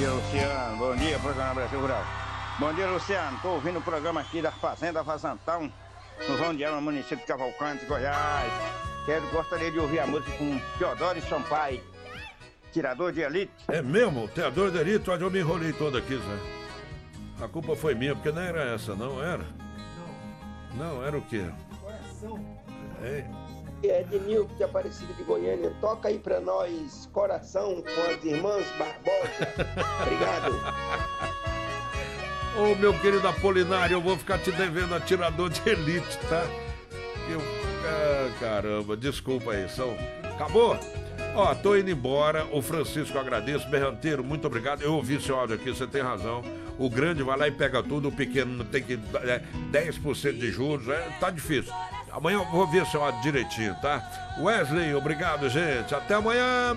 dia, Luciano. Bom dia, programa Brasil Rural. Bom dia, Luciano. Tô ouvindo o programa aqui da Fazenda Vazantão, no Rondial, no município de Cavalcante, Goiás. Gostaria de ouvir a música com Teodoro Sampaio, Tirador de Elite. É mesmo? Tirador de Elite? Olha, eu me enrolei todo aqui, Zé. A culpa foi minha, porque não era essa, não era? Não, era o quê? Coração. É. É Ednilton de Aparecida de Goiânia. Toca aí pra nós Coração com as irmãs Barbosa. Obrigado. Ô, meu querido Apolinário, eu vou ficar te devendo Atirador de Elite, tá? Caramba, desculpa aí, acabou? Ó, tô indo embora, o Francisco agradeço, Berranteiro, muito obrigado, eu ouvi seu áudio aqui, você tem razão, o grande vai lá e pega tudo, o pequeno tem que 10% de juros, tá difícil. Amanhã eu vou ver seu áudio direitinho, tá? Wesley, obrigado, gente, até amanhã!